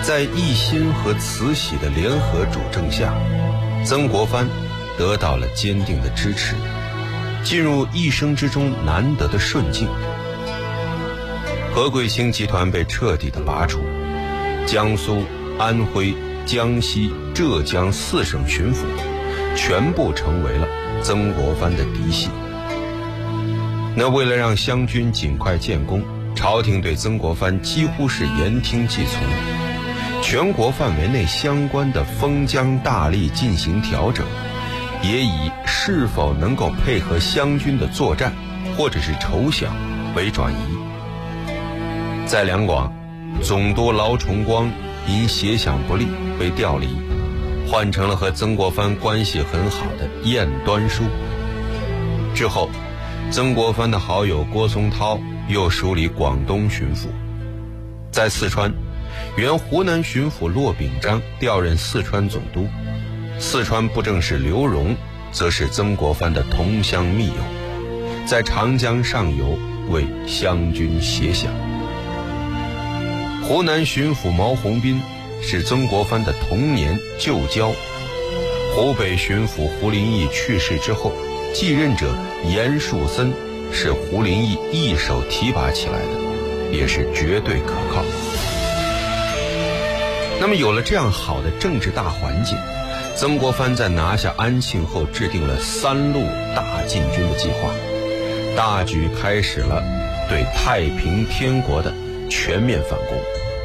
在奕欣和慈禧的联合主政下，曾国藩得到了坚定的支持，进入一生之中难得的顺境。何贵兴集团被彻底的拔除，江苏、安徽、江西、浙江4省巡抚全部成为了曾国藩的嫡系。那为了让湘军尽快建功，朝廷对曾国藩几乎是言听计从，全国范围内相关的封疆大吏进行调整，也以是否能够配合湘军的作战或者是筹饷为转移。在两广，总督劳崇光因协饷不利被调离，换成了和曾国藩关系很好的晏端书。之后，曾国藩的好友郭松涛又署理广东巡抚。在四川，原湖南巡抚骆秉章调任四川总督，四川布政使刘荣则是曾国藩的同乡密友，在长江上游为湘军协饷。湖南巡抚毛鸿宾是曾国藩的童年旧交，湖北巡抚胡林翼去世之后，继任者严树森是胡林翼一手提拔起来的，也是绝对可靠。那么有了这样好的政治大环境，曾国藩在拿下安庆后制定了3路大进军的计划，大举开始了对太平天国的全面反攻。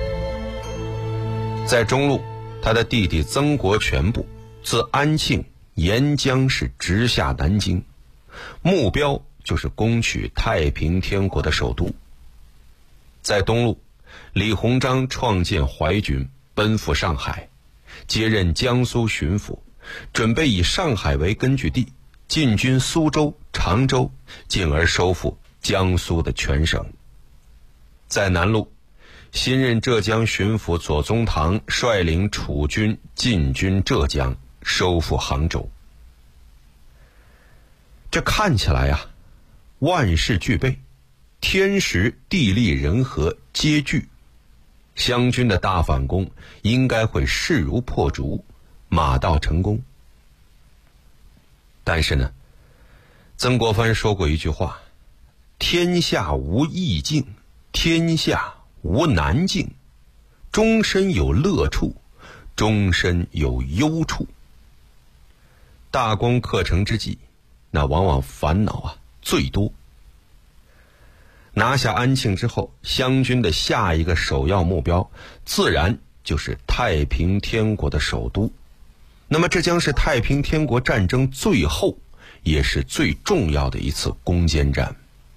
在中路，他的弟弟曾国荃部自安庆沿江是直下南京，目标就是攻取太平天国的首都。在东路，李鸿章创建淮军，奔赴上海，接任江苏巡抚，准备以上海为根据地，进军苏州、常州，进而收复江苏的全省。在南路，新任浙江巡抚左宗棠率领楚军进军浙江，收复杭州。这看起来啊，万事俱备，天时地利人和皆具，湘军的大反攻应该会势如破竹，马到成功。但是呢，曾国藩说过一句话：天下无易境，天下无难境，终身有乐处，终身有忧处。大功克成之际，那往往烦恼最多。拿下安庆之后，湘军的下一个首要目标自然就是太平天国的首都。那么这将是太平天国战争最后也是最重要的一次攻坚战。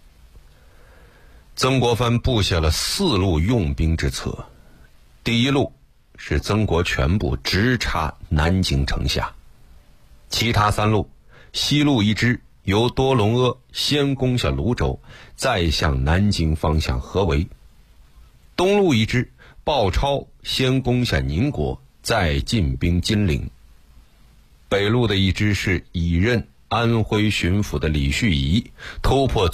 曾国藩布下了4路用兵之策。第一路是曾国荃部直插南京城下，其他3路，西路一支由多隆阿先攻下泸州，再向南京方向合围；东路一支，鲍超先攻下宁国，再进兵金陵；北路的一支是已任安徽巡抚的李旭仪突破